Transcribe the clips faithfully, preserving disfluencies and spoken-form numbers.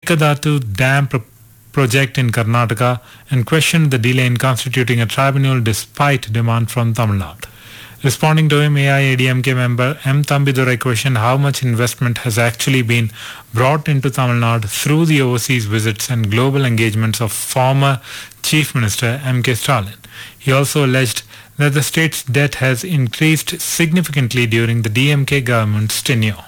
Mekkadatu Dam pro- project in Karnataka and questioned the delay in constituting a tribunal despite demand from Tamil Nadu. Responding to him, A I A D M K member M. Thambidurai questioned how much investment has actually been brought into Tamil Nadu through the overseas visits and global engagements of former Chief Minister M K Stalin. He also alleged that the state's debt has increased significantly during the D M K government's tenure.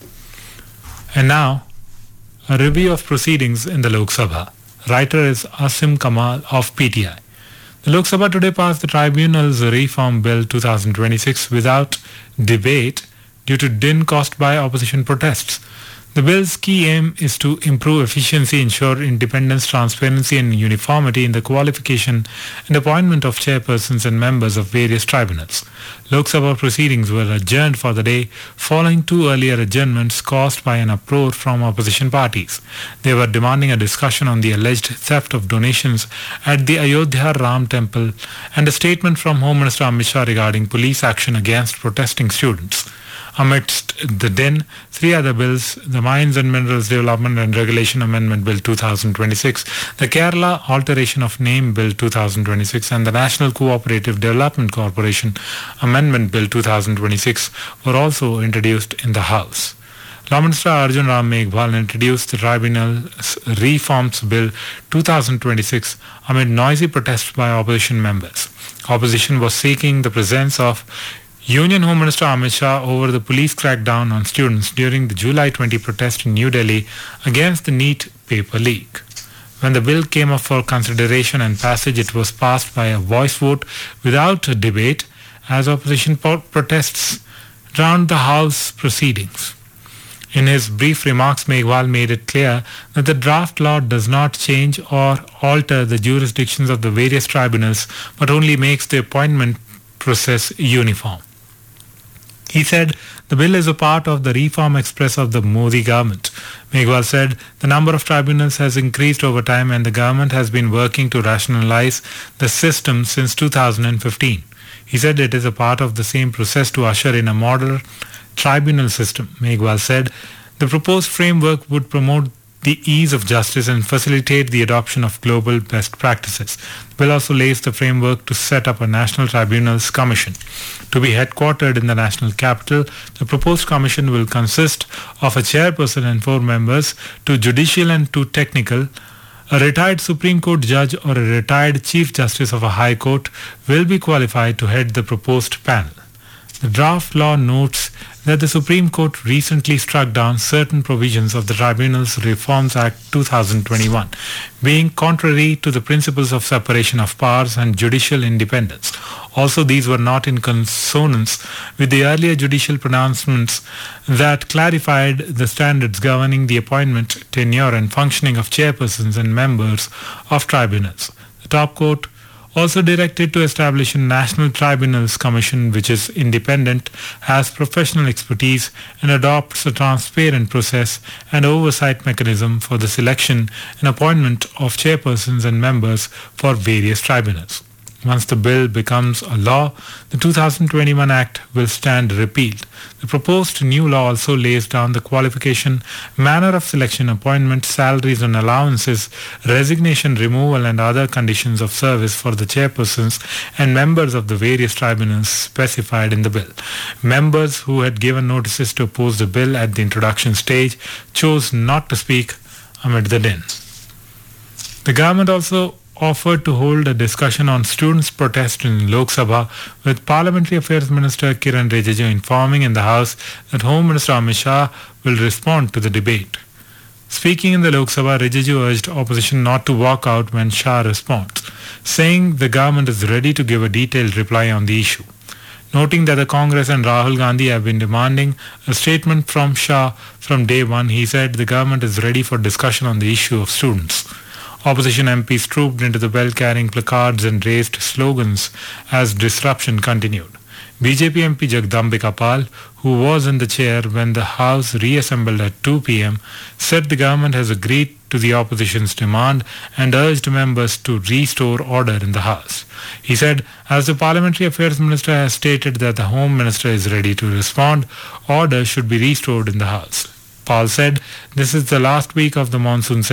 And now, a review of proceedings in the Lok Sabha. Writer is Asim Kamal of P T I. The Lok Sabha today passed the Tribunals Reform Bill twenty twenty-six without debate due to din caused by opposition protests. The bill's key aim is to improve efficiency, ensure independence, transparency and uniformity in the qualification and appointment of chairpersons and members of various tribunals. Lok Sabha proceedings were adjourned for the day following two earlier adjournments caused by an uproar from opposition parties. They were demanding a discussion on the alleged theft of donations at the Ayodhya Ram Temple and a statement from Home Minister Amit Shah regarding police action against protesting students. Amidst the din, three other bills, the Mines and Minerals Development and Regulation Amendment Bill twenty twenty-six, the Kerala Alteration of Name Bill twenty twenty-six and the National Cooperative Development Corporation Amendment Bill twenty twenty-six were also introduced in the House. Law Minister Arjun Ram Meghwal introduced the Tribunal Reforms Bill twenty twenty-six amid noisy protests by opposition members. Opposition was seeking the presence of Union Home Minister Amit Shah over the police crackdown on students during the July twentieth protest in New Delhi against the NEET paper leak. When the bill came up for consideration and passage, it was passed by a voice vote without a debate as opposition po- protests drowned the House proceedings. In his brief remarks, Meghwal made it clear that the draft law does not change or alter the jurisdictions of the various tribunals, but only makes the appointment process uniform. He said the bill is a part of the reform express of the Modi government. Meghwal said the number of tribunals has increased over time and the government has been working to rationalize the system since two thousand fifteen. He said it is a part of the same process to usher in a modern tribunal system. Meghwal said the proposed framework would promote the ease of justice and facilitate the adoption of global best practices. The bill also lays the framework to set up a National Tribunals Commission. To be headquartered in the national capital, the proposed commission will consist of a chairperson and four members, two judicial and two technical. A retired Supreme Court judge or a retired Chief Justice of a High Court will be qualified to head the proposed panel. The draft law notes that the Supreme Court recently struck down certain provisions of the Tribunals Reforms Act two thousand twenty-one, being contrary to the principles of separation of powers and judicial independence. Also, these were not in consonance with the earlier judicial pronouncements that clarified the standards governing the appointment, tenure and functioning of chairpersons and members of tribunals. The top court also directed to establish a National Tribunals Commission which is independent, has professional expertise and adopts a transparent process and oversight mechanism for the selection and appointment of chairpersons and members for various tribunals. Once the bill becomes a law, the two thousand twenty-one Act will stand repealed. The proposed new law also lays down the qualification, manner of selection, appointment, salaries and allowances, resignation, removal and other conditions of service for the chairpersons and members of the various tribunals specified in the bill. Members who had given notices to oppose the bill at the introduction stage chose not to speak amid the din. The government also offered to hold a discussion on students' protest in Lok Sabha, with Parliamentary Affairs Minister Kiran Rijiju informing in the House that Home Minister Amit Shah will respond to the debate. Speaking in the Lok Sabha, Rijiju urged opposition not to walk out when Shah responds, saying the government is ready to give a detailed reply on the issue. Noting that the Congress and Rahul Gandhi have been demanding a statement from Shah from day one, he said the government is ready for discussion on the issue of students. Opposition M Ps trooped into the bell carrying placards and raised slogans as disruption continued. B J P M P Jagdambika Pal, who was in the chair when the House reassembled at two p.m, said the government has agreed to the opposition's demand and urged members to restore order in the House. He said, as the Parliamentary Affairs Minister has stated that the Home Minister is ready to respond, order should be restored in the House. Pal said, this is the last week of the monsoon